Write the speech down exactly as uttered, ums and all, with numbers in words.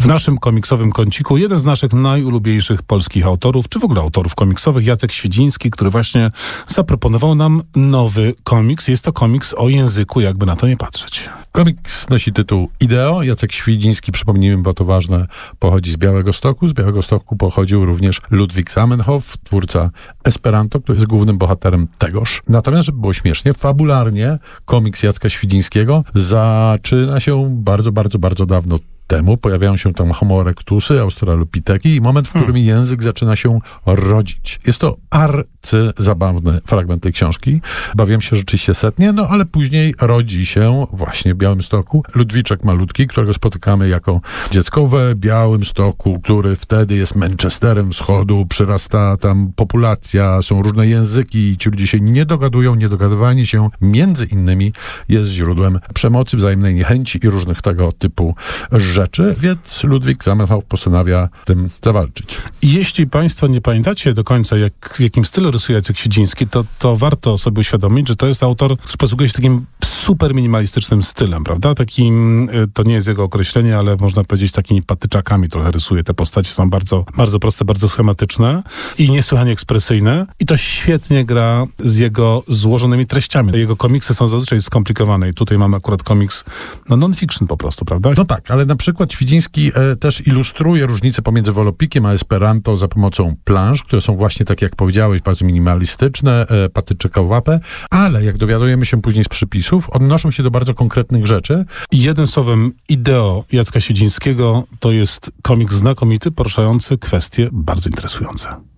W naszym komiksowym kąciku jeden z naszych najulubieńszych polskich autorów, czy w ogóle autorów komiksowych, Jacek Świdziński, który właśnie zaproponował nam nowy komiks. Jest to komiks o języku, jakby na to nie patrzeć. Komiks nosi tytuł Ideo. Jacek Świdziński, przypomnijmy, bo to ważne, pochodzi z Białegostoku. Z Białegostoku pochodził również Ludwik Zamenhof, twórca Esperanto, który jest głównym bohaterem tegoż. Natomiast, żeby było śmiesznie, fabularnie komiks Jacka Świdzińskiego zaczyna się bardzo, bardzo, bardzo dawno temu. Pojawiają się tam Homo erectusy, australopiteki i moment, w którym hmm. język zaczyna się rodzić. Jest to arcyzabawny fragment tej książki. Bawiłem się rzeczywiście setnie, no ale później rodzi się właśnie w Białymstoku Ludwiczek malutki, którego spotykamy jako dziecko w Białymstoku, który wtedy jest Manchesterem Wschodu, przyrasta tam populacja, są różne języki, ci ludzie się nie dogadują, niedogadywanie się między innymi jest źródłem przemocy, wzajemnej niechęci i różnych tego typu rzeczy, więc Ludwik Zamenhof postanawia tym zawalczyć. I jeśli państwo nie pamiętacie do końca, jak, w jakim stylu rysuje Jacek Świdziński, to, to warto sobie uświadomić, że to jest autor, który posługuje się takim super minimalistycznym stylem, prawda? Takim, to nie jest jego określenie, ale można powiedzieć takimi patyczakami trochę rysuje. Te postacie są bardzo, bardzo proste, bardzo schematyczne i niesłychanie ekspresyjne. I to świetnie gra z jego złożonymi treściami. Jego komiksy są zazwyczaj skomplikowane i tutaj mamy akurat komiks no non-fiction po prostu, prawda? No tak, ale na przykład Świdziński e, też ilustruje różnicę pomiędzy Wolopikiem a Esperanto za pomocą plansz, które są właśnie, tak jak powiedziałeś, bardzo minimalistyczne, e, patyczkowape, ale jak dowiadujemy się później z przypisów, odnoszą się do bardzo konkretnych rzeczy. I jednym słowem, Ideo Jacka Świdzińskiego to jest komiks znakomity, poruszający kwestie bardzo interesujące.